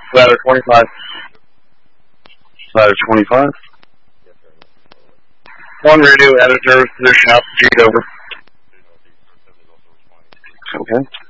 Ladder 25. Ladder 25. One radio editor, position altitude over. Okay.